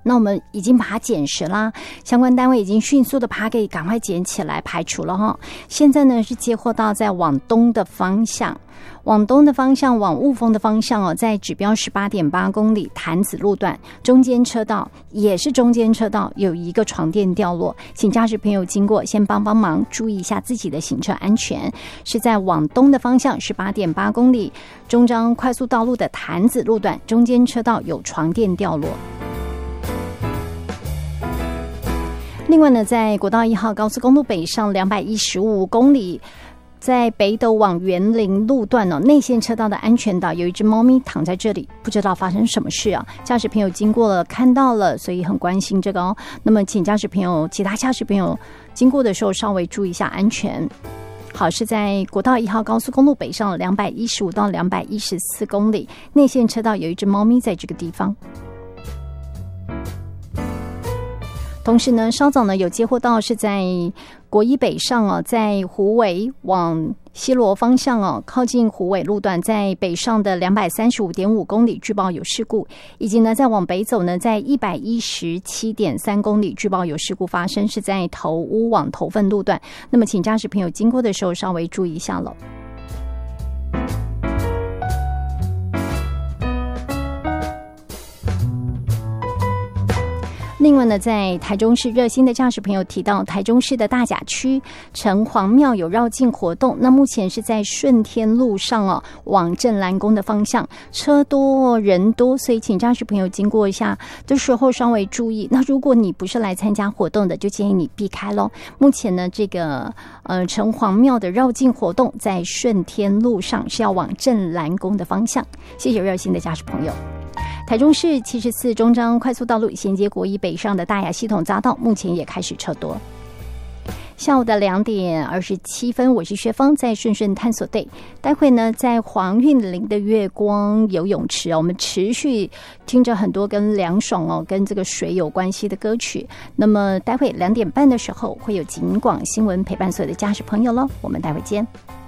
那我们已经把它捡拾啦，相关单位已经迅速的把它给赶快捡起来排除了哈。现在呢是接获到在往东的方向，往雾峰的方向哦，在指标 18.8 公里潭子路段中间车道有一个床垫掉落，请驾驶朋友经过先帮忙注意一下自己的行车安全。是在往东的方向 18.8 公里中彰快速道路的潭子路段中间车道有床垫掉落。另外呢，在国道1号高速公路北上215公里，在北斗往园林路段内线车道的安全岛有一只猫咪躺在这里，不知道发生什么事啊？驾驶朋友经过了看到了，所以很关心这个哦。那么请其他驾驶朋友经过的时候稍微注意一下安全。好，是在国道1号高速公路北上215到214公里，内线车道有一只猫咪在这个地方。同时呢，稍早呢有接获到是在国一北上在虎尾往西螺方向靠近虎尾路段，在北上的235.5公里据报有事故，以及呢在往北走呢，在117.3公里据报有事故发生，是在头屋往头份路段。那么请驾驶朋友经过的时候稍微注意一下了。另外呢，在台中市热心的驾驶朋友提到，台中市的大甲区城隍庙有绕境活动，那目前是在顺天路上往镇澜宫的方向，车多人多，所以请驾驶朋友经过一下的时候稍微注意。那如果你不是来参加活动的，就建议你避开咯。目前呢，这个城隍庙的绕境活动在顺天路上，是要往镇澜宫的方向。谢谢热心的驾驶朋友。台中市74中彰快速道路衔接国一北上的大雅系统匝道，目前也开始车多。下午的2点27分，我是薛芳，在顺顺探索队。待会呢，在黄韵玲的月光游泳池我们持续听着很多跟凉爽跟这个水有关系的歌曲。那么待会2点半的时候，会有警广新闻陪伴所有的驾驶朋友咯。我们待会见。